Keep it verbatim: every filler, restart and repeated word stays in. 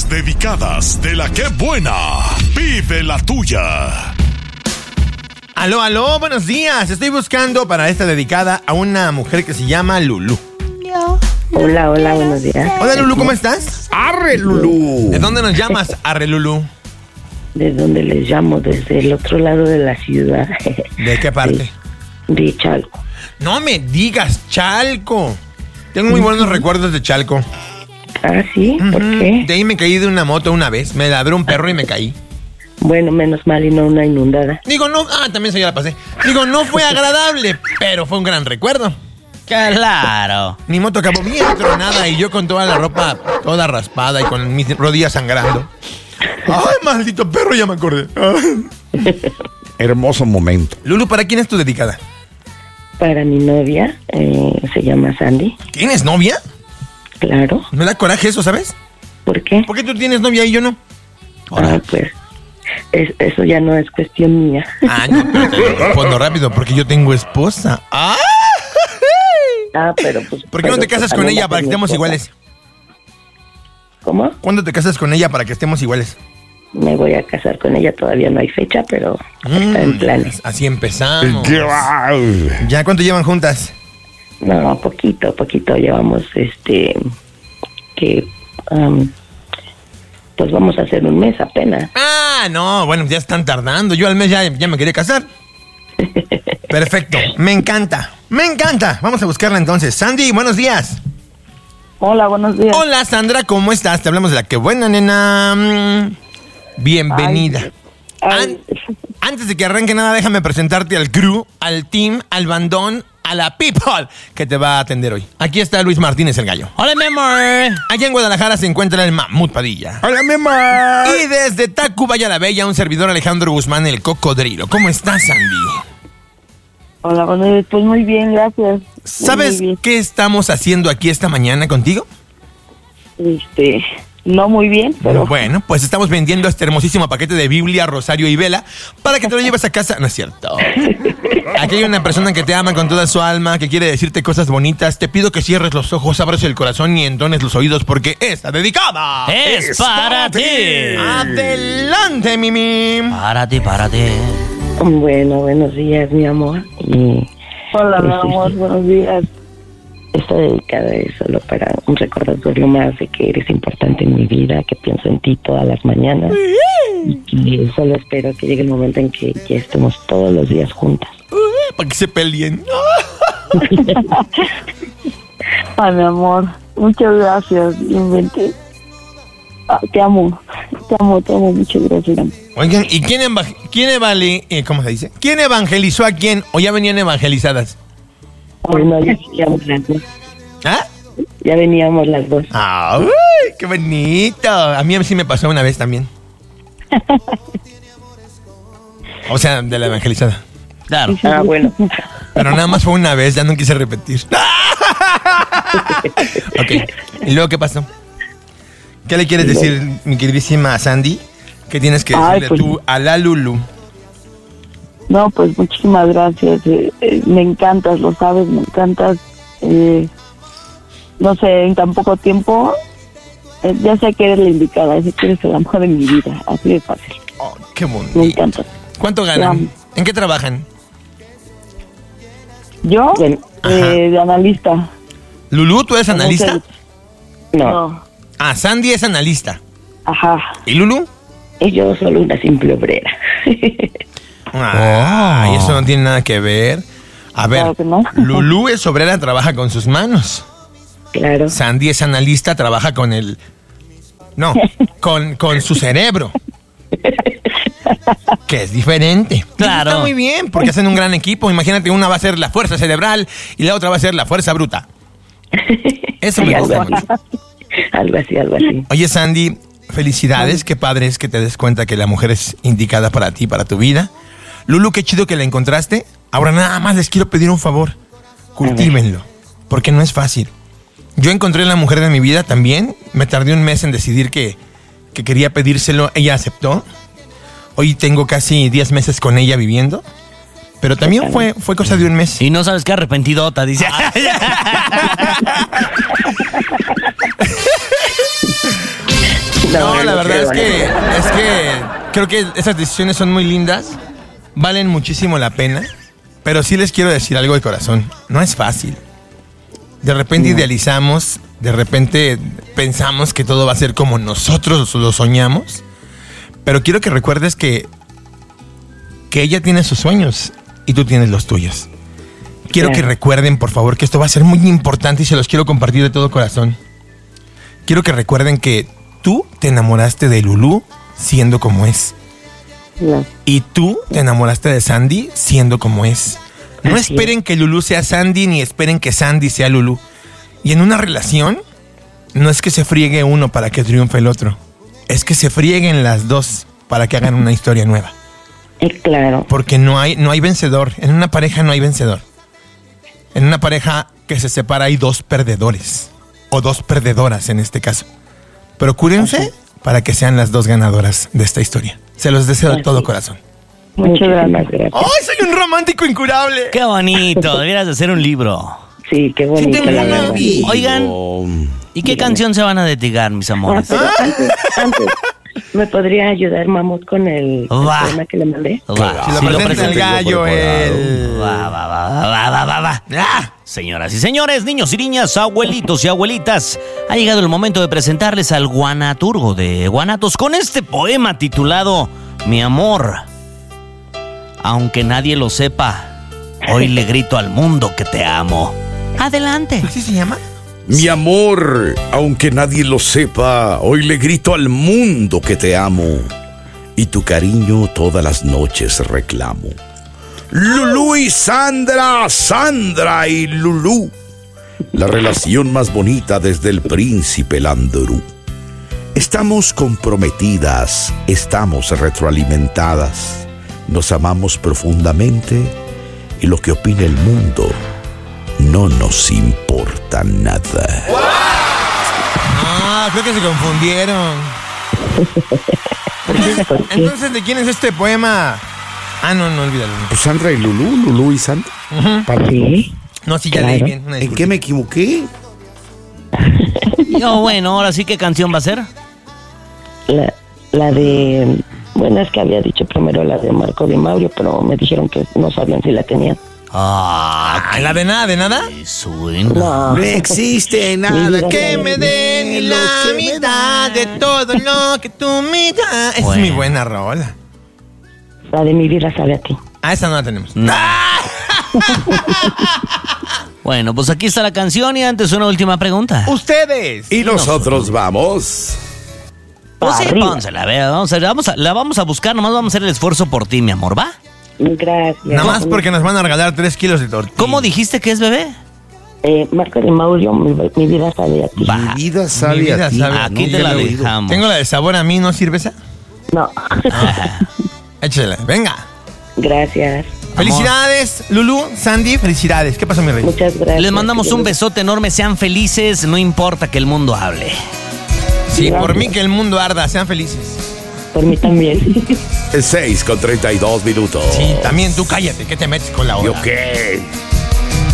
Las dedicadas de la que buena. Vive la tuya. Aló, aló, buenos días. Estoy buscando para esta dedicada a una mujer que se llama Lulú. Hola, hola, buenos días. Hola, Lulú, ¿cómo estás? ¡Arre, Lulú! ¿De dónde nos llamas, Arre, Lulú? ¿De dónde les llamo? Desde el otro lado de la ciudad. ¿De qué parte? De, de Chalco. No me digas, Chalco. Tengo muy buenos recuerdos de Chalco. Ah, ¿sí? ¿Por Ujú. qué? De ahí me caí de una moto una vez. Me ladró un perro y me caí. Bueno, menos mal y no una inundada. Digo, no, ah, también se ya la pasé. Digo, no fue agradable, pero fue un gran recuerdo. ¡Claro! Mi moto acabó bien tronada y yo con toda la ropa toda raspada y con mis rodillas sangrando. Ay, maldito perro, ya me acordé. Hermoso momento. Lulú, ¿para quién es tu dedicada? Para mi novia, eh, se llama Sandy. ¿Tienes novia? Claro. Me da coraje eso, ¿sabes? ¿Por qué? ¿Por qué tú tienes novia y yo no? Ah, pues, es, eso ya no es cuestión mía. Ah, no, pero te lo respondo rápido porque yo tengo esposa. ¡Ah! Ah, pero pues... ¿Por qué no pero, te casas pues, con también ella la para que tengo estemos esposa. iguales? ¿Cómo? ¿Cuándo te casas con ella para que estemos iguales? Me voy a casar con ella, todavía no hay fecha, pero está en Mm, planes. Así empezamos. ¡Qué va! ¿Ya cuánto llevan juntas? No, poquito, poquito. Llevamos, este, que, um, pues vamos a hacer un mes apenas. Ah, no, bueno, ya están tardando. Yo al mes ya, ya me quería casar. Perfecto, me encanta, me encanta. Vamos a buscarla entonces. Sandy, buenos días. Hola, buenos días. Hola, Sandra, ¿cómo estás? Te hablamos de la que buena, nena. Mm, Bienvenida. Ay, An- Antes de que arranque nada, déjame presentarte al crew, al team, al bandón, a la people que te va a atender hoy. Aquí está Luis Martínez, el gallo. ¡Hola, mi amor! Allá en Guadalajara se encuentra el Mamut Padilla. ¡Hola, mi amor! Y desde Tacubaya la Bella, un servidor Alejandro Guzmán, el cocodrilo. ¿Cómo estás, Sandy? hola, buenos días. Pues muy bien, gracias. ¿Sabes Muy bien. qué estamos haciendo aquí esta mañana contigo? Este, no muy bien, pero... Bueno, pues estamos vendiendo este hermosísimo paquete de Biblia, Rosario y Vela para que te lo lleves a casa. No es cierto. Aquí hay una persona que te ama con toda su alma, que quiere decirte cosas bonitas. Te pido que cierres los ojos, abras el corazón y entones los oídos porque está dedicada. ¡Es para ti! Adelante, Mimi. Para ti, para ti. Bueno, buenos días, mi amor. Y, Hola, mi pues, amor, buenos días. Está dedicada es solo para un recordatorio más de que eres importante en mi vida, que pienso en ti todas las mañanas. Y solo espero que llegue el momento en que ya estemos todos los días juntas. Para que se peleen. Ay, mi amor, muchas gracias. Inventé. Ah, te amo, te amo, te amo, muchas gracias. Oigan, ¿y quién, eva- quién evali- eh, ¿cómo se dice? ¿Quién evangelizó a quién o ya venían evangelizadas? Bueno, ya veníamos las dos. ¿Ah? Ya veníamos las dos. ¡Ay, qué bonito! A mí sí me pasó una vez también. O sea, de la evangelizada. Claro. Ah, bueno. Pero nada más fue una vez, ya no quise repetir. Ok, ¿y luego qué pasó? ¿Qué le quieres decir, mi queridísima Sandy? ¿Qué tienes que Ay, decirle pues- tú a la Lulu? No, pues muchísimas gracias. eh, eh, me encantas, lo sabes, me encantas. Eh, no sé, en tan poco tiempo, eh, ya sé que eres la indicada, sé que eres el amor de mi vida, así de fácil. Oh, qué Me bonito. encanta. ¿Cuánto Te ganan? amo. ¿En qué trabajan? Yo, Bueno, eh, de analista. ¿Lulu, tú eres analista? no, No. Ah, Sandy es analista. Ajá. ¿Y Lulu? y yo solo una simple obrera. Ah, y eso no tiene nada que ver. A ver, Claro que no. Lulú es obrera, trabaja con sus manos. Claro. Sandy es analista, trabaja con el... No, con, con su cerebro. Que es diferente. Claro. Está muy bien, porque hacen un gran equipo. Imagínate, una va a ser la fuerza cerebral y la otra va a ser la fuerza bruta. Eso Sí, me algo gusta así. mucho. Algo así, algo así. Oye, Sandy, felicidades. Qué padre es que te des cuenta que la mujer es indicada para ti, para tu vida. Lulu, qué chido que la encontraste. Ahora nada más les quiero pedir un favor. Cultívenlo, porque no es fácil. Yo encontré la mujer de mi vida también. Me tardé un mes en decidir que, que quería pedírselo. Ella aceptó. Hoy tengo casi diez meses con ella viviendo. Pero también fue, fue cosa de un mes. Y no sabes qué arrepentidota, dice. No, No, creo que esas decisiones son muy lindas, valen muchísimo la pena, pero sí les quiero decir algo de corazón. No es fácil. De repente no. idealizamos, de repente pensamos que todo va a ser como nosotros lo soñamos, pero quiero que recuerdes que, que ella tiene sus sueños y tú tienes los tuyos. Quiero claro. que recuerden, por favor, que esto va a ser muy importante y se los quiero compartir de todo corazón. Quiero que recuerden que tú te enamoraste de Lulú siendo como es. No. Y tú te enamoraste de Sandy siendo como es. No Así esperen es. que Lulú sea Sandy, ni esperen que Sandy sea Lulú. Y en una relación, no es que se friegue uno para que triunfe el otro. Es que se frieguen las dos para que hagan una historia nueva. Eh, claro. Porque no hay, no hay vencedor. En una pareja no hay vencedor. En una pareja que se separa hay dos perdedores. O dos perdedoras en este caso. Procúrense Así. para que sean las dos ganadoras de esta historia. Se los deseo Así. de todo corazón. Muchas gracias. ¡Ay, soy un romántico incurable! ¡Qué bonito! Deberías de hacer un libro. Sí, qué bonito. Sí, la verdad. Oigan, ¿y qué canción se van a dedicar, mis amores? Ah, pero antes, antes, ¿me podría ayudar Mamut con el, el poema que le mandé? Va. Si lo Si presenta el gallo, el... Va, va, va, va, va, va, va. ¡Ah! Señoras y señores, niños y niñas, abuelitos y abuelitas, ha llegado el momento de presentarles al Guanaturgo de Guanatos con este poema titulado Mi amor. Aunque nadie lo sepa, hoy le grito al mundo que te amo. Adelante. ¿Así se llama? Mi amor, aunque nadie lo sepa, hoy le grito al mundo que te amo. Y tu cariño todas las noches reclamo. Lulú y Sandra, Sandra y Lulú. La relación más bonita desde el príncipe Landurú. Estamos comprometidas, estamos retroalimentadas. Nos amamos profundamente y lo que opine el mundo no nos importa nada. ¡Wow! Ah, creo que se confundieron. Entonces, entonces, ¿de quién es este poema? Ah, no, no, olvídalo. Pues Sandra y Lulú, Lulú y Sandra. Uh-huh. Sí. No, sí, ya Claro. leí bien. Una ¿En disculpa. qué me equivoqué? No, bueno, ahora sí, ¿qué canción va a ser? La, la de... Bueno, es que había dicho primero la de Marco Di Mauro, pero me dijeron que no sabían si la tenían. Ah, Ah, ¿la de nada, de nada? qué suena. No. No existe nada Que me den ni la mitad de todo lo que tú me das. Es Bueno. mi buena rola. La de Mi vida sabe a ti. Ah, esa no la tenemos. No. Bueno, pues aquí está la canción y antes una última pregunta. Ustedes. Y nosotros vamos. Pues sí, Arriba. pónsela, a ver, vamos a, vamos a, la vamos a buscar, nomás vamos a hacer el esfuerzo por ti, mi amor, ¿va? Gracias. Nada más porque nos van a regalar tres kilos de tortilla. ¿Cómo dijiste que es, bebé? Eh, Marco Di Mauro, mi, mi vida sabe a ti. Va. Mi vida sabe Mi vida a ti. sabe a Aquí ti. te Ya la lo he oído. dejamos. Tengo la de sabor a mí, ¿no sirve esa? No. Échela, venga. Gracias. Felicidades, Lulú, Sandy, felicidades. ¿Qué pasó, mi rey? Muchas gracias. Les mandamos un besote enorme, sean felices, no importa que el mundo hable. Sí, por Gracias. mí que el mundo arda, sean felices. Por mí también. seis con treinta y dos minutos. Sí, también tú cállate, ¿qué te metes con la ¿Y hora? ok?